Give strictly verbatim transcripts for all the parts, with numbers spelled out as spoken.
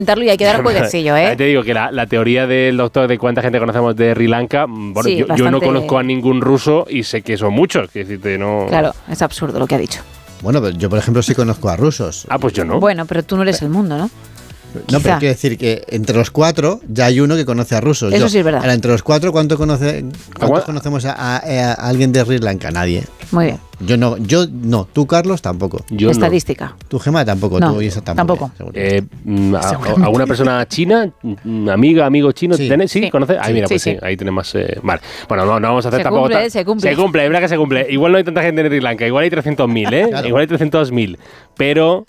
Y hay que dar jueguecillo, ¿eh? Te digo que la, la teoría del doctor de cuánta gente conocemos de Sri Lanka, bueno, sí, yo, bastante... yo no conozco a ningún ruso y sé que son muchos. Que decirte, no... Claro, es absurdo lo que ha dicho. Bueno, yo por ejemplo sí conozco a rusos. Ah, pues yo no. Bueno, pero tú no eres el mundo, ¿no? No, pero quiero decir que entre los cuatro ya hay uno que conoce a rusos. Eso yo, sí es verdad. Ahora, entre los cuatro, ¿cuánto conoce, ¿cuántos conocemos a, a, a alguien de Sri Lanka? Nadie. Muy bien. Yo no, yo no. Tú, Carlos, tampoco. Yo Estadística. No. Tú, Gemma, tampoco. No, tú, Isa, tampoco. tampoco. Eh, a, ¿Alguna persona china, amiga, amigo chino? Sí, ¿Tenés? ¿Sí? sí. ¿Conoces? Ahí, mira, sí, pues sí, sí. ahí tenemos... Eh, vale. Bueno, no, no vamos a hacer se tampoco... Cumple, ta- se cumple, Se cumple, es verdad que se cumple. Igual no hay tanta gente en Sri Lanka. Igual hay trescientos mil, ¿eh? Claro. Igual hay trescientos mil. Pero...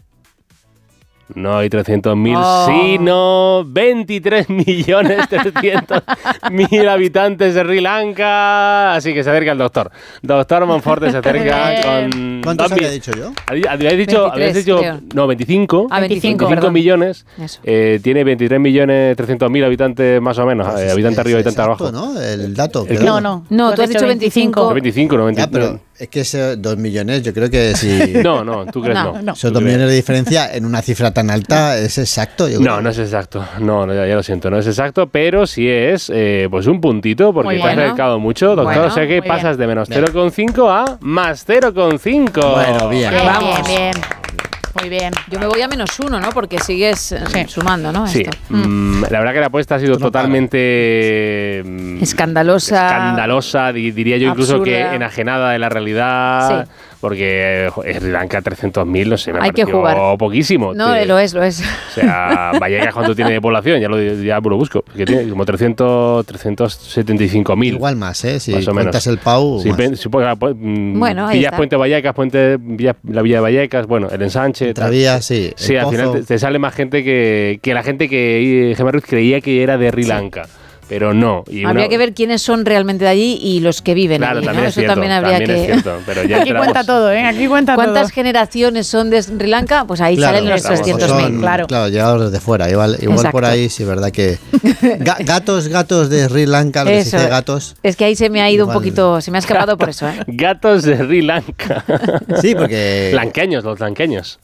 No hay trescientos mil, oh. sino veintitrés millones trescientos mil habitantes de Sri Lanka. Así que se acerca el doctor. Doctor Monforte se acerca con... ¿Cuántos había dicho yo? Habías dicho, habías dicho creo. no, veinticinco. Ah, veinticinco, veinticinco perdón. millones. Eso. Eh, tiene veintitrés millones trescientos mil habitantes más o menos. Pues eh, es- habitante es arriba, habitante exacto, abajo. ¿no? El dato. El- creo. No, no. No, tú has dicho veinticinco. No, veinticinco, no, Ya, veinticinco. pero es que ese dos millones, yo creo que si... No, no, tú crees No, no. no. Esos ¿Tú dos crees? millones de diferencia en una cifra tan alta es exacto. Yo No, creo. no es exacto. No, no ya, ya lo siento, no es exacto, pero sí es eh, pues un puntito porque Muy te has bueno. acercado mucho, doctor. Bueno, o sea que muy pasas bien. de menos Bien. cero coma cinco a más cero coma cinco. Bueno, bien. Bien, Vamos. bien, bien. Muy bien. Yo me voy a menos uno, ¿no? Porque sigues eh, Sí. sumando, ¿no? Sí, Esto. mm, la verdad que la apuesta ha sido Esto no totalmente mm, Escandalosa. escandalosa, di- diría yo incluso absurda. que enajenada de la realidad, Sí. porque eh, Sri Lanka trescientos mil, no sé, me Hay que pareció jugar. poquísimo. No, Te- lo es, lo es. O sea, Vallecas, ¿cuánto tiene de población? Ya lo, ya lo busco. Que tiene como trescientos, trescientos setenta y cinco mil. Igual más, ¿eh? Si Más o cuentas menos. el Pau, Sí, más. pen- supongo que, pues, mm, Bueno, ahí Villas está. Puente Vallecas, Puente, Villa- la Villa de Vallecas, bueno, el ensanche. tal. Travía, sí. el Sí, al Pozo. final te, te sale más gente que, que la gente que eh, Gemma Ruiz creía que era de Sri Lanka. Pero no. Y Habría una- que ver quiénes son realmente de allí y los que viven Claro, allí, también ¿no? es Eso cierto. también habría también es que... cierto, pero ya Aquí entramos- cuenta todo, ¿eh? Aquí cuenta ¿Cuántas todo. generaciones son de Sri Lanka? Pues ahí Claro, salen los estamos- trescientos Son, mil. claro. claro, llegados desde fuera. Igual, igual Exacto. por ahí, sí, verdad que. Ga- gatos, gatos de Sri Lanka, lo que se Eso. dice gatos. Es que ahí se me ha ido Igual. un poquito, se me ha escapado por eso, ¿eh? Gatos de Sri Lanka. Sí, porque Lanqueños, los lanqueños.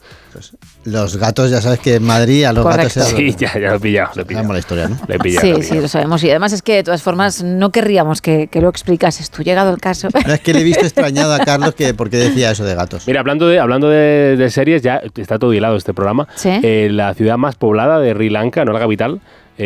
los gatos, ya sabes que en Madrid a los Correcto. gatos es. Sí, ya, ya lo he pillado. Lo he pillado. Sabemos la historia, ¿no? Lo he pillado, lo he Sí, sí, pillado. lo sabemos. Y además es que de todas formas no querríamos que, que lo explicases tú, llegado el caso. No, es que le he visto extrañado a Carlos que por qué decía eso de gatos. Mira, hablando de hablando de, de series, ya está todo hilado este programa. Sí. Eh, la ciudad más poblada de Sri Lanka, no la capital.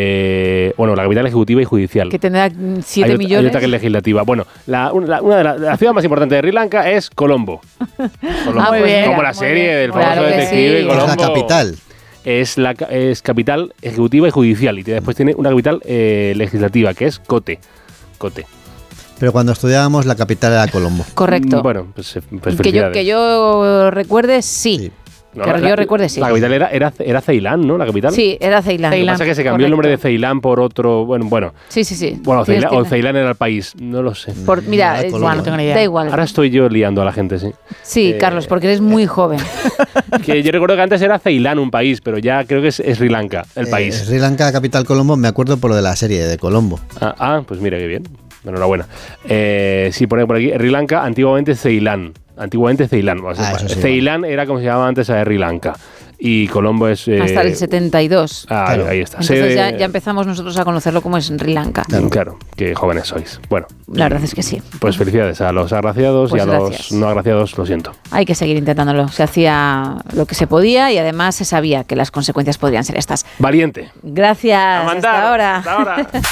eh, bueno, la capital ejecutiva y judicial. Que tendrá hay, siete ot- millones. hay otra que es legislativa. Bueno, la, una, una de las la ciudad más importante de Sri Lanka es Colombo. Colombo. Ah, muy bien. Como la Muy serie bien. del Claro famoso que detective sí. Colombo. Es la capital. Es la ca- es capital ejecutiva y judicial. Y después tiene una capital eh, legislativa, que es Kotte. Kotte. Pero cuando estudiábamos, la capital era Colombo. Correcto. Mm, Bueno, pues, eh, pues que, yo, felicidades. que yo recuerde, sí. Sí. No, que la- yo recuerde, sí. La capital era, era, era Ceilán, ¿no? La capital. Sí, era Ceilán. Lo que Ceilán. pasa es que se cambió el nombre de Correcto. Ceilán por otro. Bueno, bueno. Sí, sí, sí. Bueno, Tienes Ceilán, o que- Ceilán era el país. No lo sé. Por, mira, Era eh, Colombo. Bueno, no tengo ni idea. da igual. Ahora estoy yo liando a la gente, sí. Sí, eh, Carlos, porque eres muy joven. Que yo recuerdo que antes era Ceilán un país, pero ya creo que es, es Sri Lanka el Eh, país. Sri Lanka, capital Colombo, me acuerdo por lo de la serie de Colombo. Ah, ah, pues mira qué bien. Enhorabuena. Eh, sí, pone por aquí Sri Lanka, antiguamente Ceilán. Antiguamente Ceilán. O sea, Ah, eso sí, Ceilán era como se llamaba antes a Sri Lanka. Y Colombo es. eh, Hasta el setenta y dos. ah, Claro. ahí está. Entonces Sede- ya, ya empezamos nosotros a conocerlo como es Sri Lanka. Claro. claro, qué jóvenes sois. Bueno, La verdad es que sí. pues felicidades a los agraciados Pues y a gracias. los no agraciados, lo siento. Hay que seguir intentándolo. Se hacía lo que se podía y además se sabía que las consecuencias podrían ser estas. Valiente. Gracias. A mandar. Hasta ahora. Hasta ahora.